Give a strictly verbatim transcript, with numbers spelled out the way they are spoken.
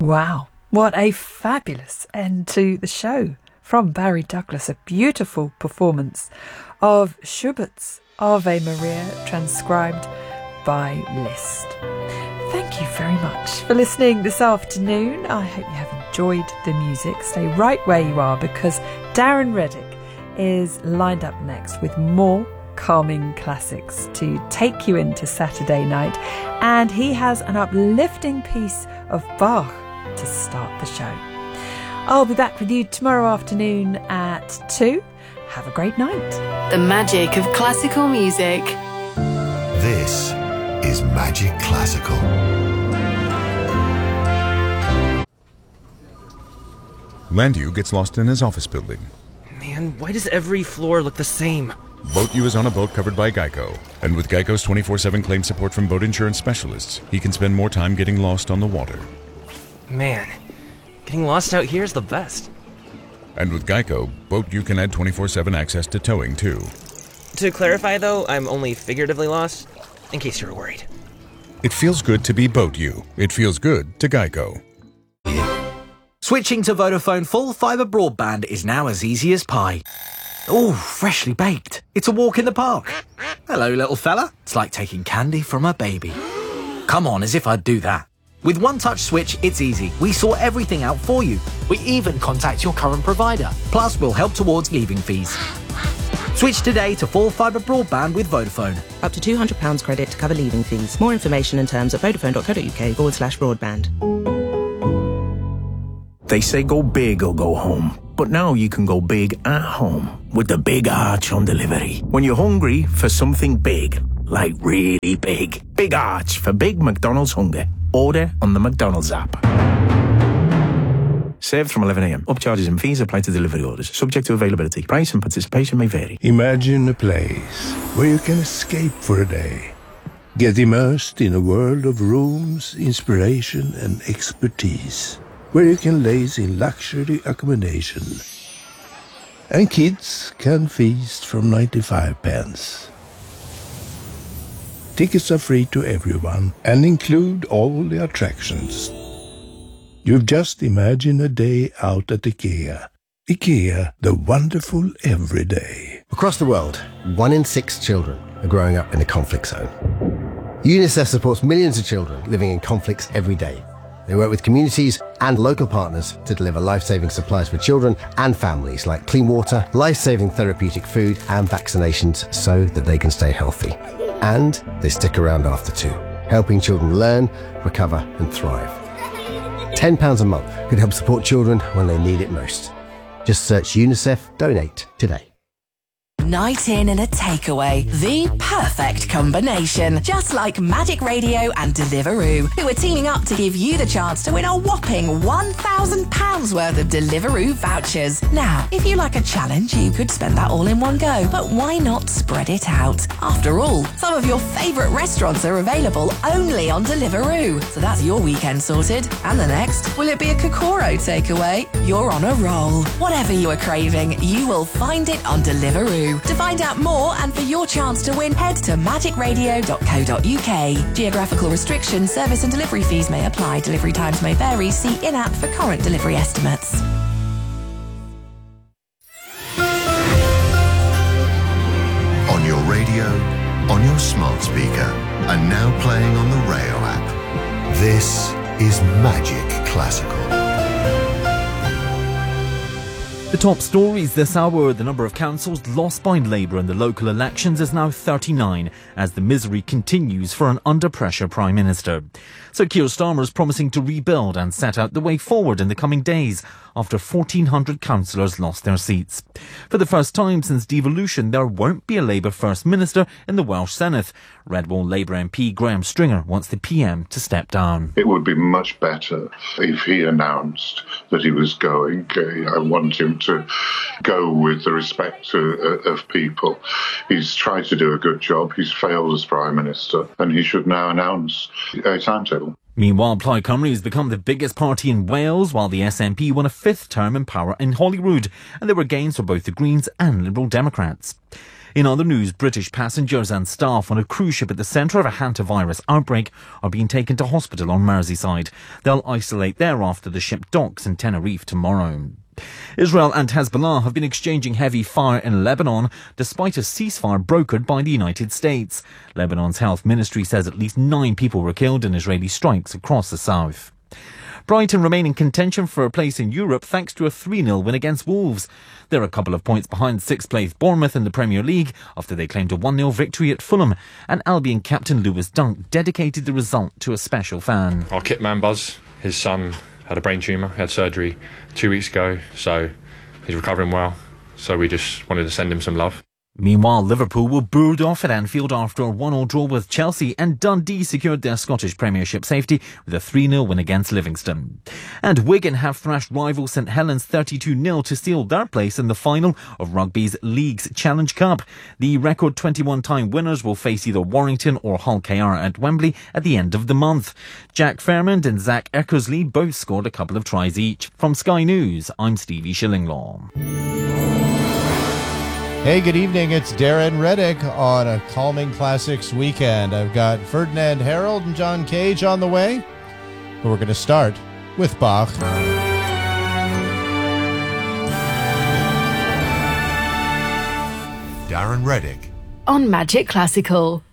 Wow, what a fabulous end to the show from Barry Douglas. A beautiful performance of Schubert's Ave Maria, transcribed by Liszt. Thank you very much for listening this afternoon. I hope you have enjoyed the music. Stay right where you are, because Darren Reddick is lined up next with more calming classics to take you into Saturday night, and he has an uplifting piece of Bach to start the show. I'll be back with you tomorrow afternoon at two. Have a great night. The magic of classical music. This is Magic Classical. Landu gets lost in his office building. Man, why does every floor look the same? Boat U is on a boat covered by Geico. And with Geico's twenty-four seven claim support from boat insurance specialists, he can spend more time getting lost on the water. Man, getting lost out here is the best. And with Geico, Boat U can add twenty-four seven access to towing, too. To clarify, though, I'm only figuratively lost, in case you were worried. It feels good to be Boat U. It feels good to Geico. Switching to Vodafone full fibre broadband is now as easy as pie. Oh, freshly baked. It's a walk in the park. Hello, little fella. It's like taking candy from a baby. Come on, as if I'd do that. With One Touch Switch, it's easy. We sort everything out for you. We even contact your current provider. Plus, we'll help towards leaving fees. Switch today to full fibre broadband with Vodafone. Up to two hundred pounds credit to cover leaving fees. More information and terms at vodafone.co.uk forward slash broadband. They say go big or go home. But now you can go big at home with the Big Arch on delivery. When you're hungry for something big, like really big. Big Arch for big McDonald's hunger. Order on the McDonald's app. Served from eleven a.m. Upcharges and fees apply to delivery orders. Subject to availability. Price and participation may vary. Imagine a place where you can escape for a day. Get immersed in a world of rooms, inspiration and expertise. Where you can laze in luxury accommodation. And kids can feast from ninety-five pence. Tickets are free to everyone and include all the attractions. You've just imagined a day out at IKEA. IKEA, the wonderful everyday. Across the world, one in six children are growing up in a conflict zone. UNICEF supports millions of children living in conflicts every day. They work with communities and local partners to deliver life-saving supplies for children and families, like clean water, life-saving therapeutic food and vaccinations, so that they can stay healthy. And they stick around after too, helping children learn, recover and thrive. ten pounds a month could help support children when they need it most. Just search UNICEF Donate today. Night in and a takeaway. The perfect combination. Just like Magic Radio and Deliveroo, who are teaming up to give you the chance to win a whopping one thousand pounds worth of Deliveroo vouchers. Now, if you like a challenge, you could spend that all in one go. But why not spread it out? After all, some of your favourite restaurants are available only on Deliveroo. So that's your weekend sorted. And the next, will it be a Kokoro takeaway? You're on a roll. Whatever you are craving, you will find it on Deliveroo. To find out more and for your chance to win, head to magic radio dot co dot uk. Geographical restrictions, service and delivery fees may apply. Delivery times may vary. See in-app for current delivery estimates. On your radio, on your smart speaker, and now playing on the Rayo app. This is Magic Classical. The top stories this hour: the number of councils lost by Labour in the local elections is now thirty-nine, as the misery continues for an under-pressure Prime Minister. Sir Keir Starmer is promising to rebuild and set out the way forward in the coming days after fourteen hundred councillors lost their seats. For the first time since devolution, there won't be a Labour First Minister in the Welsh Senedd. Red Wall Labour M P Graham Stringer wants the P M to step down. It would be much better if he announced that he was going. I want him to go with the respect of, of people. He's tried to do a good job. He's failed as Prime Minister, and he should now announce a timetable. Meanwhile, Plaid Cymru has become the biggest party in Wales, while the S N P won a fifth term in power in Holyrood, and there were gains for both the Greens and Liberal Democrats. In other news, British passengers and staff on a cruise ship at the centre of a hantavirus outbreak are being taken to hospital on Merseyside. They'll isolate there after the ship docks in Tenerife tomorrow. Israel and Hezbollah have been exchanging heavy fire in Lebanon despite a ceasefire brokered by the United States. Lebanon's health ministry says at least nine people were killed in Israeli strikes across the south. Brighton remain in contention for a place in Europe thanks to a three nil win against Wolves. They're a couple of points behind sixth place Bournemouth in the Premier League after they claimed a one nil victory at Fulham. And Albion captain Lewis Dunk dedicated the result to a special fan. Our kit man Buzz, his son had a brain tumour, he had surgery two weeks ago, so he's recovering well. So we just wanted to send him some love. Meanwhile, Liverpool were booed off at Anfield after a one all draw with Chelsea, and Dundee secured their Scottish Premiership safety with a three nil win against Livingston. And Wigan have thrashed rival St Helens thirty-two nil to seal their place in the final of Rugby's League's Challenge Cup. The record twenty-one time winners will face either Warrington or Hull K R at Wembley at the end of the month. Jack Fairmond and Zach Eckersley both scored a couple of tries each. From Sky News, I'm Stevie Shillinglaw. Hey, good evening. It's Darren Reddick on a Calming Classics weekend. I've got Ferdinand Harold and John Cage on the way. But we're going to start with Bach. Darren Reddick on Magic Classical.